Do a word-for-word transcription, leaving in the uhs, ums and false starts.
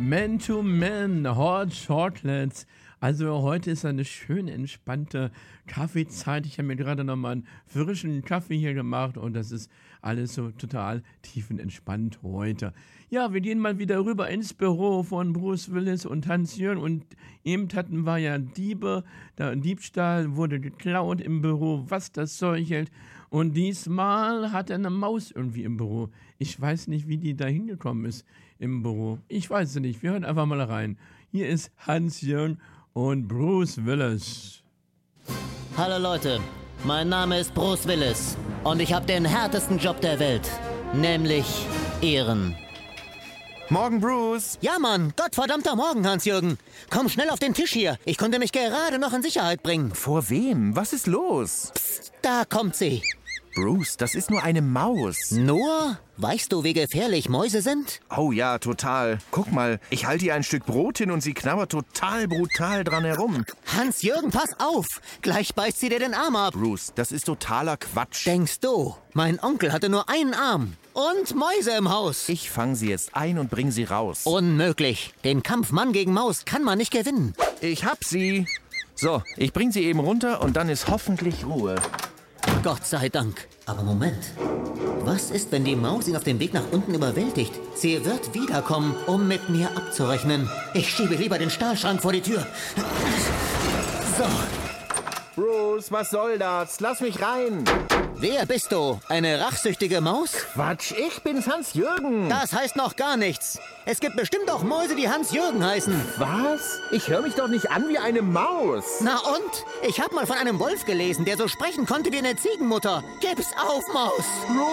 Man to Man, Hot Shortlets. Also heute ist eine schön entspannte Kaffeezeit. Ich habe mir gerade nochmal einen frischen Kaffee hier gemacht und das ist alles so total tiefenentspannt heute. Ja, wir gehen mal wieder rüber ins Büro von Bruce Willis und Hans-Jürgen und eben hatten wir ja Diebe, der Diebstahl wurde geklaut im Büro, was das Zeug hält. Und diesmal hat er eine Maus irgendwie im Büro. Ich weiß nicht, wie die da hingekommen ist im Büro. Ich weiß es nicht. Wir hören einfach mal rein. Hier ist Hans-Jürgen und Bruce Willis. Hallo Leute, mein Name ist Bruce Willis und ich habe den härtesten Job der Welt, nämlich Ehren. Morgen, Bruce. Ja, Mann, gottverdammter Morgen, Hans-Jürgen. Komm schnell auf den Tisch hier. Ich konnte mich gerade noch in Sicherheit bringen. Vor wem? Was ist los? Psst, da kommt sie. Bruce, das ist nur eine Maus. Nur? Weißt du, wie gefährlich Mäuse sind? Oh ja, total. Guck mal, ich halte ihr ein Stück Brot hin und sie knabbert total brutal dran herum. Hans-Jürgen, pass auf. Gleich beißt sie dir den Arm ab. Bruce, das ist totaler Quatsch. Denkst du, mein Onkel hatte nur einen Arm und Mäuse im Haus. Ich fange sie jetzt ein und bringe sie raus. Unmöglich. Den Kampf Mann gegen Maus kann man nicht gewinnen. Ich hab sie. So, ich bring sie eben runter und dann ist hoffentlich Ruhe. Gott sei Dank. Aber Moment. Was ist, wenn die Maus ihn auf dem Weg nach unten überwältigt? Sie wird wiederkommen, um mit mir abzurechnen. Ich schiebe lieber den Stahlschrank vor die Tür. So. Bruce, was soll das? Lass mich rein. Wer bist du? Eine rachsüchtige Maus? Quatsch, ich bin's, Hans-Jürgen. Das heißt noch gar nichts. Es gibt bestimmt auch Mäuse, die Hans-Jürgen heißen. Was? Ich höre mich doch nicht an wie eine Maus. Na und? Ich habe mal von einem Wolf gelesen, der so sprechen konnte wie eine Ziegenmutter. Gib's auf, Maus!